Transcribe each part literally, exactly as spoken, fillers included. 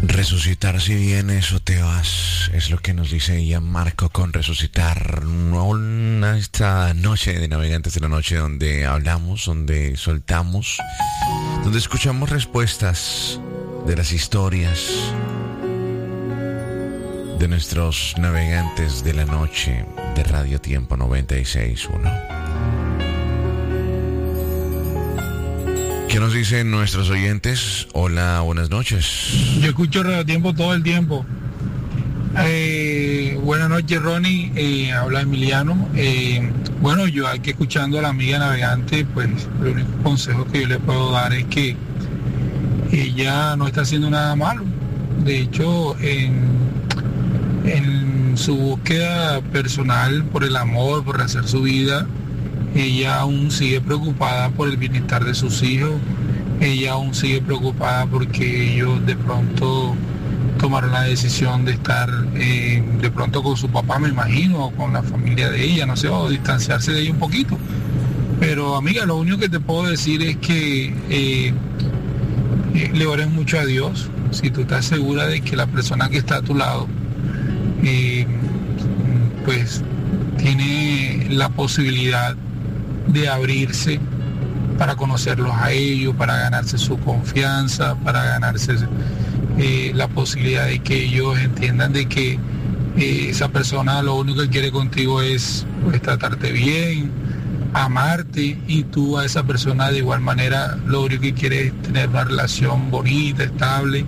Resucitar si vienes o te vas, es lo que nos dice Gianmarco con Resucitar. Una, esta noche de Navegantes de la Noche, donde hablamos, donde soltamos, donde escuchamos respuestas de las historias de nuestros navegantes de la noche de Radio Tiempo noventa y seis punto uno. ¿Qué nos dicen nuestros oyentes? Hola, buenas noches. Yo escucho Radio Tiempo todo el tiempo. Eh, buenas noches, Ronnie. Eh, habla Emiliano. Eh, bueno, yo aquí escuchando a la amiga navegante, pues el único consejo que yo le puedo dar es que ella no está haciendo nada malo. De hecho, en, en su búsqueda personal por el amor, por hacer su vida, ella aún sigue preocupada por el bienestar de sus hijos, ella aún sigue preocupada porque ellos de pronto tomaron la decisión de estar eh, de pronto con su papá, me imagino, o con la familia de ella, no sé, o distanciarse de ella un poquito. Pero amiga, lo único que te puedo decir es que eh, eh, le ores mucho a Dios. Si tú estás segura de que la persona que está a tu lado eh, pues tiene la posibilidad de abrirse para conocerlos a ellos, para ganarse su confianza, para ganarse eh, la posibilidad de que ellos entiendan de que eh, esa persona lo único que quiere contigo es pues, tratarte bien, amarte, y tú a esa persona de igual manera lo único que quiere es tener una relación bonita, estable.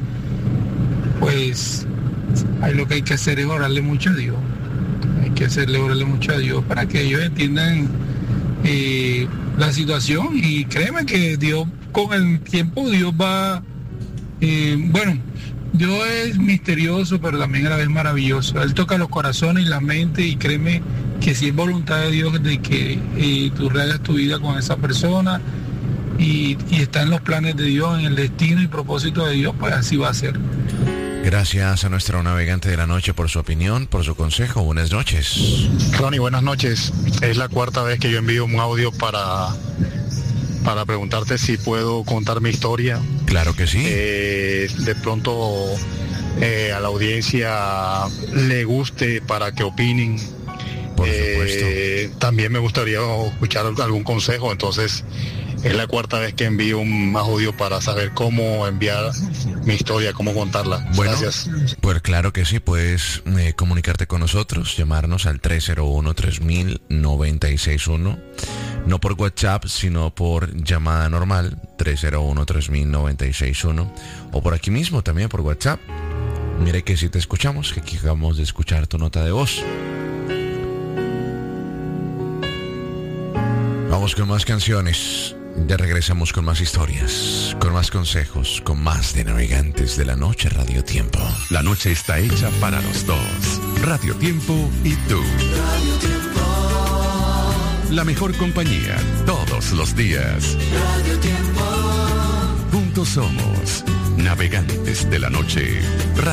Pues ahí lo que hay que hacer es orarle mucho a Dios, hay que hacerle orarle mucho a Dios para que ellos entiendan Eh, la situación, y créeme que Dios con el tiempo Dios va eh, bueno, Dios es misterioso pero también a la vez maravilloso. Él toca los corazones y la mente, y créeme que si es voluntad de Dios de que eh, tú rehagas tu vida con esa persona y, y está en los planes de Dios, en el destino y propósito de Dios, pues así va a ser. Gracias a nuestro navegante de la noche por su opinión, por su consejo. Buenas noches. Ronnie, buenas noches. Es la cuarta vez que yo envío un audio para, para preguntarte si puedo contar mi historia. Claro que sí. Eh, de pronto eh, a la audiencia le guste para que opinen. Por supuesto. Eh, también me gustaría escuchar algún consejo, entonces es la cuarta vez que envío un audio para saber cómo enviar mi historia, cómo contarla. Bueno, gracias. Pues claro que sí, puedes eh, comunicarte con nosotros, llamarnos al tres cero uno, tres mil, noventa y seis uno, no por WhatsApp, sino por llamada normal, tres cero uno, tres mil, noventa y seis uno, o por aquí mismo también por WhatsApp. Mire que si te escuchamos, que aquí acabamos de escuchar tu nota de voz. Vamos con más canciones. Ya regresamos con más historias, con más consejos, con más de Navegantes de la Noche Radio Tiempo. La noche está hecha para los dos. Radio Tiempo y tú. Radio Tiempo. La mejor compañía todos los días. Radio Tiempo. Juntos somos Navegantes de la Noche.